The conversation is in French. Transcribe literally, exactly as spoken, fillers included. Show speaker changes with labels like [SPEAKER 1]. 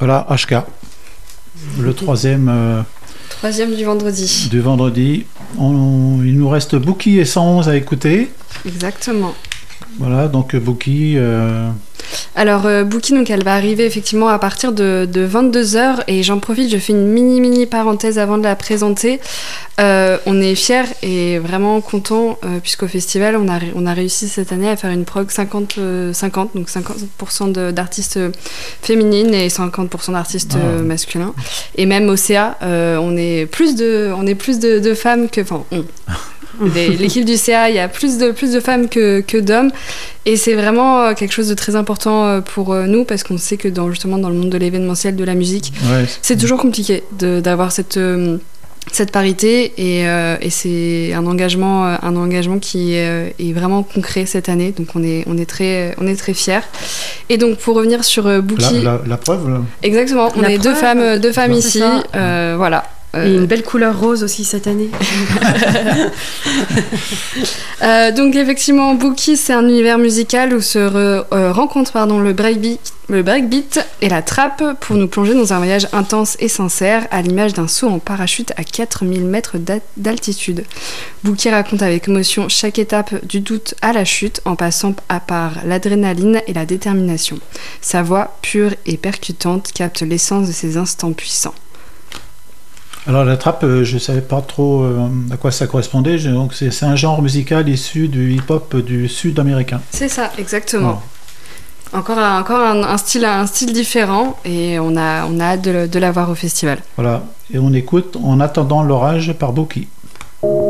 [SPEAKER 1] Voilà, H K. Le troisième... Euh,
[SPEAKER 2] troisième du vendredi.
[SPEAKER 1] Du vendredi. On, il nous reste Bookie et cent onze à écouter.
[SPEAKER 2] Exactement.
[SPEAKER 1] Voilà, donc Bookie... Euh...
[SPEAKER 2] Alors, euh, Bookie, donc, elle va arriver effectivement à partir de, de vingt-deux heures. Et j'en profite, je fais une mini-mini parenthèse avant de la présenter. Euh, on est fiers et vraiment contents, euh, puisqu'au festival, on a, on a réussi cette année à faire une prog cinquante cinquante, donc cinquante pour cent de, d'artistes féminines et cinquante pour cent d'artistes ah. masculins. Et même au C A, euh, on est plus de, on est plus de, de femmes que... Enfin, on... L'équipe du C A, il y a plus de, plus de femmes que, que d'hommes et c'est vraiment quelque chose de très important pour nous parce qu'on sait que dans, justement dans le monde de l'événementiel, de la musique, ouais, c'est... c'est toujours compliqué de, d'avoir cette, cette parité et, euh, et c'est un engagement, un engagement qui est, est vraiment concret cette année, donc on est, on est, très, on est très fiers. Et donc pour revenir sur Bookie...
[SPEAKER 1] La, la, la preuve là.
[SPEAKER 2] Exactement, on
[SPEAKER 3] la
[SPEAKER 2] est
[SPEAKER 3] preuve,
[SPEAKER 2] deux femmes, deux femmes ici, euh, voilà.
[SPEAKER 3] Euh... Et une belle couleur rose aussi cette année.
[SPEAKER 2] euh, donc effectivement, Bookie, c'est un univers musical où se re, euh, rencontrent pardon, le breakbeat, le breakbeat et la trap pour nous plonger dans un voyage intense et sincère à l'image d'un saut en parachute à quatre mille mètres d'altitude. Bookie raconte avec émotion chaque étape du doute à la chute en passant à par l'adrénaline et la détermination. Sa voix pure et percutante capte l'essence de ces instants puissants.
[SPEAKER 1] Alors la trap, euh, je ne savais pas trop euh, à quoi ça correspondait, donc c'est, c'est un genre musical issu du hip-hop du sud-américain.
[SPEAKER 2] C'est ça, exactement. Oh. Encore, un, encore un, un, style, un style différent et on a, on a hâte de, de l'avoir au festival.
[SPEAKER 1] Voilà, et on écoute En attendant l'orage par Bookie.